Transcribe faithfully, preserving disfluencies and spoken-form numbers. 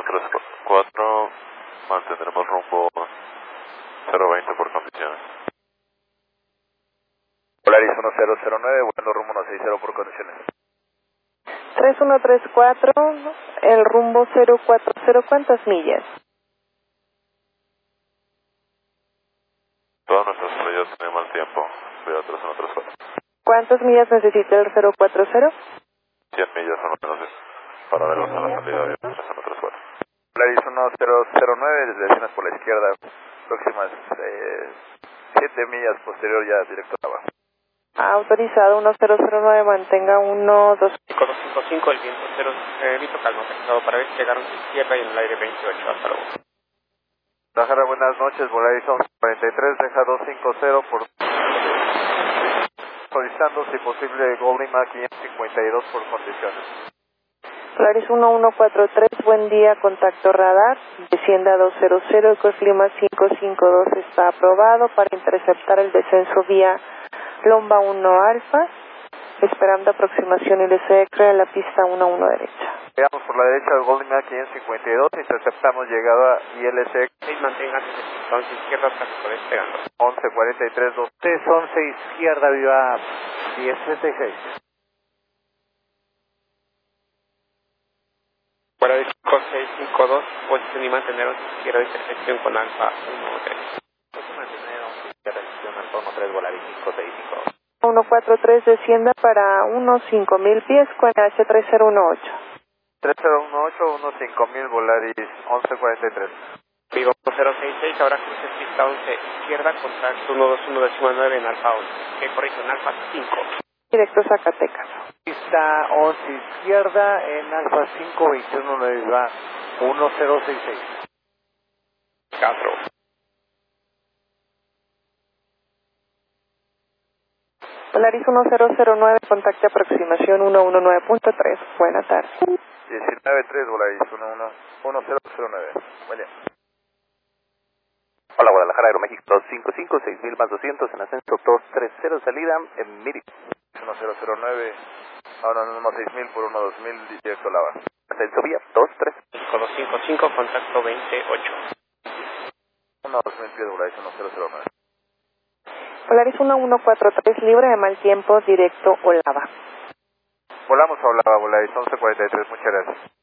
tres cuatro, mantendremos rumbo cero veinte por condiciones. Polaris uno cero cero nueve, vuelo rumbo uno seis cero por condiciones. tres uno tres cuatro, el rumbo cero cuatro cero, ¿cuántas millas? Todas nuestras estrellas tienen mal tiempo, cuidado tres uno tres cuatro. ¿Cuántas millas necesita el cero cuatro cero? cien millas o menos paralelos a la salida de tres uno tres cuatro. Polaris uno cero cero nueve, desviaciones por la izquierda, próximas eh, siete millas posterior ya directo abajo. Autorizado uno cero cero nueve, mantenga uno dos cinco dos cinco cinco, el viento cero, eh, viento calmo, pesado para ver, llegaron a izquierda y en el aire veintiocho, hasta luego. Guadalajara, buenas noches, Polaris once cuarenta y tres, deja dos cinco cero por... Solicitando si posible Goldima quinientos cincuenta y dos por condiciones. Polaris uno uno cuatro tres, buen día, contacto radar, descienda dos cero cero, Ecoclima cinco cinco dos está aprobado para interceptar el descenso vía Lomba uno Alfa, esperando aproximación L S E C R E a la pista uno uno derecha. Llegamos por la derecha del Goldima quinientos cincuenta y dos, interceptamos llegada I L S E C seis mantengan entonces izquierda, tráfico despegando. once cuarenta y tres, dos tres once izquierda, viva diez treinta y seis. Polaris cinco seis cinco dos, posición y mantener izquierda, intersección con Alfa uno tres. uno tres, Volaris cinco seis cinco dos. uno cuatro tres, descienda para unos cinco mil pies con H tres cero uno ocho. tres cero uno ocho, uno cinco mil, Volaris once cuarenta y tres. Vigo cero seis seis, ahora cruce pista once, izquierda, contacto uno dos uno nueve en Alfa once. Que corrijo, en Alfa cinco. Directo Zacatecas. Pista once izquierda en Alfa cinco veintiuno nueve, va uno cero seis seis. Castro. Polaris uno cero cero nueve, contacte aproximación uno uno nueve punto tres. Buena tarde. diecinueve tres, Volaris uno cero cero nueve. Buen día. Hola Guadalajara, Aeroméxico dos cinco cinco, seis mil más doscientos en ascenso dos tres cero, salida en Miri. uno cero cero nueve, ahora en uno seis mil por uno dos mil, directo a Lava. Ascenso vía dos tres. cinco dos cinco cinco, contacto veintiocho. uno dos mil pies, Volaris uno cero cero nueve. Polaris uno uno cuatro tres, libre de mal tiempo, directo Olava. Volamos a Olava, Volaris once cuarenta y tres, muchas gracias.